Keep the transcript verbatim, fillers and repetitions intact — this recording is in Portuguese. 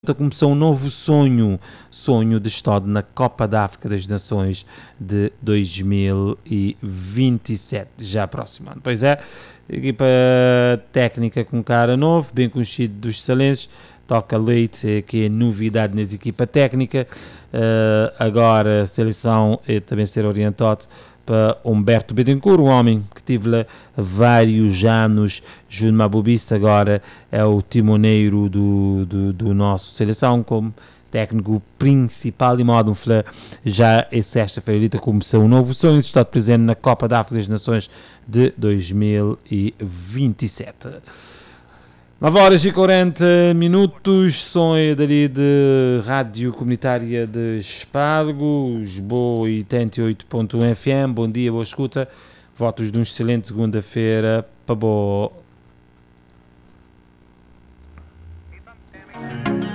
Começou um novo sonho, sonho de estado na Copa da África das Nações de dois mil e vinte e sete, já aproximando. Pois é, equipa técnica com cara novo, bem conhecido dos salenses, toca leite, que é novidade nas equipa técnica. Uh, agora a seleção é também ser orientado para Humberto Betancourt, um homem que tive lá vários anos junto a Bobista, agora é o timoneiro do, do, do nosso seleção, como técnico principal, e modo já é sexta-feira começou um novo sonho de estar presente na Copa da África das Nações de dois mil e vinte e sete. nove horas e quarenta minutos, som é dali de Rádio Comunitária de Espargo, Lisboa oitenta e oito ponto um F M. Bom dia, boa escuta. Votos de um excelente segunda-feira para boa